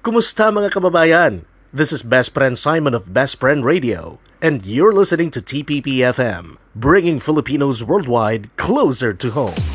Kumusta mga kababayan? This is Best Friend Simon of Best Friend Radio, and you're listening to TPP FM, bringing Filipinos worldwide closer to home.